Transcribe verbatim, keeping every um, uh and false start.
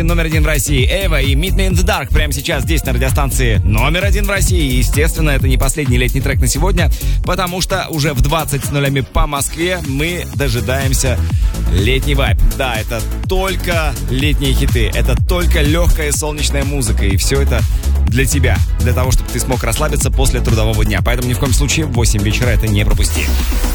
Номер один в России Эва и Meet Me in the Dark прямо сейчас здесь на радиостанции номер один в России. И, естественно, это не последний летний трек на сегодня, потому что уже в двадцать ноль ноль по Москве мы дожидаемся летний вайб. Да, это только летние хиты, это только легкая солнечная музыка, и все это для тебя, для того, чтобы ты смог расслабиться после трудового дня. Поэтому ни в коем случае в восемь вечера это не пропусти.